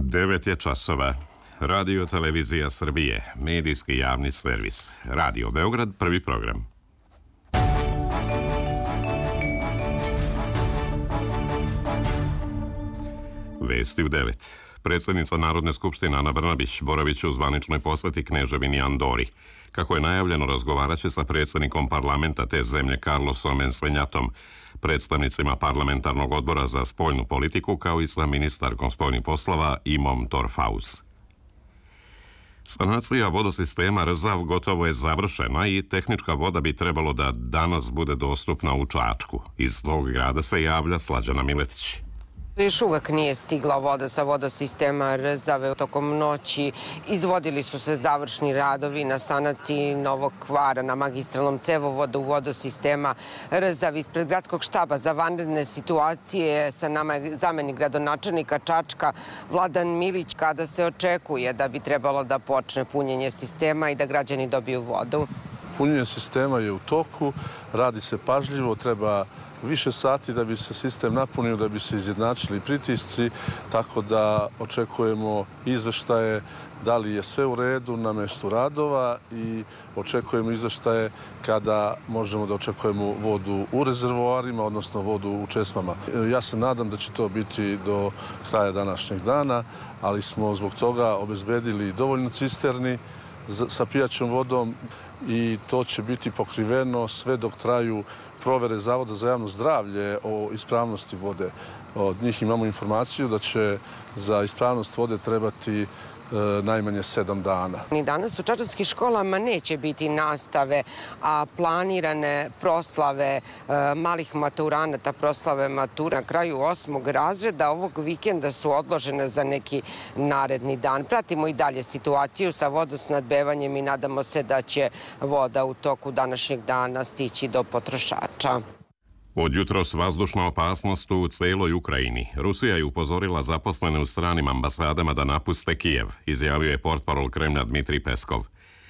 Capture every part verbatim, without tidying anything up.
devet je časova. Radio Televizija Srbije, medijski javni servis. Radio Beograd, prvi program. Vesti u devet. Predsjednica Narodne skupštine Ana Brnabić boravit će u zvaničnoj posjeti Kneževini Andori. Kako je najavljeno, razgovarat će sa predsjednikom parlamenta te zemlje Carlosom Ensenjatom, predstavnicima parlamentarnog odbora za spoljnu politiku, kao i sa ministarkom spoljnih poslova Imom Torfaus. Sanacija vodosistema Rzav gotovo je završena i tehnička voda bi trebalo da danas bude dostupna u Čačku. Iz tog grada se javlja Slađana Miletić. Još uvek nije stigla voda sa vodosistema Rzave. Tokom noći izvodili su se završni radovi na sanaciji novog kvara na magistralnom cevovodu vodosistema Rzav. Ispred gradskog štaba za vanredne situacije sa nama je zamenik gradonačelnika Čačka Vladan Milić, kada se očekuje da bi trebalo da počne punjenje sistema i da građani dobiju vodu. Punjenje sistema je u toku, radi se pažljivo, treba više sati da bi se sistem napunio, da bi se izjednačili pritisci, tako da očekujemo izveštaje da li je sve u redu na mestu radova i očekujemo izveštaje kada možemo da očekujemo vodu u rezervoarima, odnosno vodu u česmama. Ja se nadam da će to biti do kraja današnjeg dana, ali smo zbog toga obezbedili dovoljno cisterni sa pijaćom vodom i to će biti pokriveno sve dok traju provere Zavoda za javno zdravlje o ispravnosti vode. Od njih imamo informaciju da će za ispravnost vode trebati najmanje sedam dana. Ni danas u čačanskim školama neće biti nastave, a planirane proslave malih maturanata, proslave matura na kraju osmog razreda ovog vikenda su odložene za neki naredni dan. Pratimo i dalje situaciju sa vodosnadbevanjem i nadamo se da će voda u toku današnjeg dana stići do potrošača. Od jutros vazdušna opasnost u celoj Ukrajini. Rusija je upozorila zaposlene u stranim ambasadama da napuste Kijev, izjavio je portparol Kremlja Dmitrij Peskov.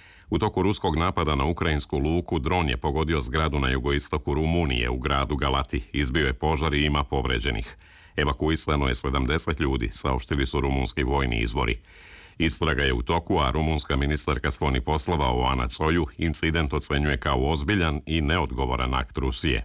U toku ruskog napada na ukrajinsku luku dron je pogodio zgradu na jugoistoku Rumunije u gradu Galati. Izbio je požar i ima povređenih. Evakuisano je sedamdeset ljudi, saopštili su rumunski vojni izvori. Istraga je u toku, a rumunska ministarka spoljnih poslova Oana Coju incident ocenjuje kao ozbiljan i neodgovoran akt Rusije.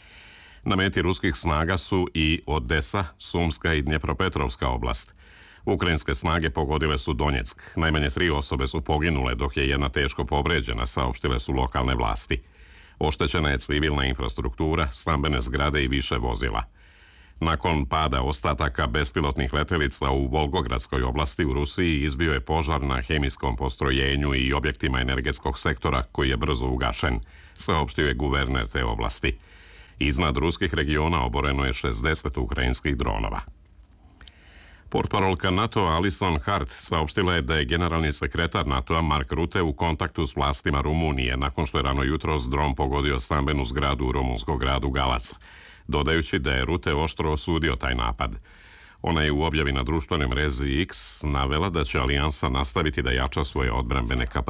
Na meti ruskih snaga su i Odesa, Sumska i Dnjepropetrovska oblast. Ukrajinske snage pogodile su Donjeck. Najmanje tri osobe su poginule, dok je jedna teško povređena, saopštile su lokalne vlasti. Oštećena je civilna infrastruktura, stambene zgrade i više vozila. Nakon pada ostataka bespilotnih letelica u Volgogradskoj oblasti u Rusiji izbio je požar na hemijskom postrojenju i objektima energetskog sektora koji je brzo ugašen, saopštio je guverner te oblasti. Iznad ruskih regiona oboreno je šezdeset ukrajinskih dronova. Portparolka NATO-a Alison Hart saopštila je da je generalni sekretar NATO-a Mark Rutte u kontaktu s vlastima Rumunije nakon što je rano jutros dron pogodio stambenu zgradu u rumunskom gradu Galac, dodajući da je Rutte oštro osudio taj napad. Ona je u objavi na društvenoj mreži X navela da će alijansa nastaviti da jača svoje odbrambene kapacitete.